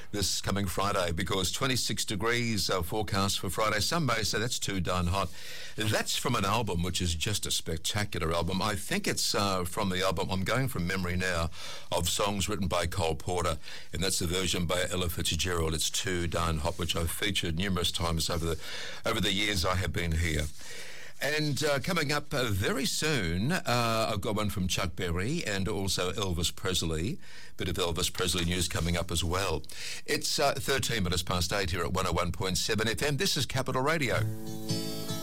this coming Friday, because 26 degrees forecast for Friday. Some may say that's too darn hot. That's from an album which is just a spectacular album. I think it's from the album, I'm going from memory now, of songs written by Cole Porter, and that's the version by Ella Fitzgerald. It's Too Darn Hot, which I've featured numerous times over the years I have been here. And coming up very soon, I've got one from Chuck Berry and also Elvis Presley. Bit of Elvis Presley news coming up as well. It's 13 minutes past 8 here at 101.7 FM. This is Capital Radio.